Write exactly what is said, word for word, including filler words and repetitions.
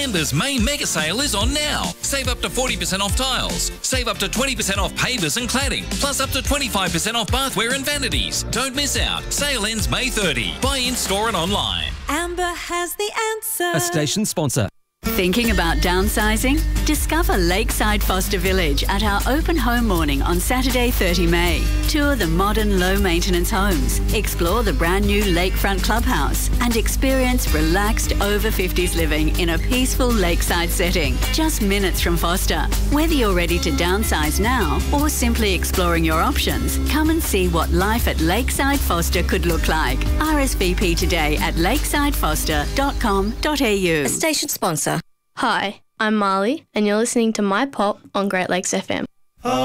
Amber's main mega sale is on now. Save up to forty percent off tiles. Save up to twenty percent off pavers and cladding. Plus up to twenty-five percent off bathware and vanities. Don't miss out. Sale ends May thirtieth. Buy in store and online. Amber has the answer. A station sponsor. Thinking about downsizing? Discover Lakeside Foster Village at our open home morning on Saturday, the thirtieth of May. Tour the modern low-maintenance homes, explore the brand new lakefront clubhouse and experience relaxed over fifties living in a peaceful lakeside setting, just minutes from Foster. Whether you're ready to downsize now or simply exploring your options, come and see what life at Lakeside Foster could look like. R S V P today at lakeside foster dot com dot a u. A station sponsor. Hi, I'm Marley, and you're listening to My Pop on Great Lakes F M.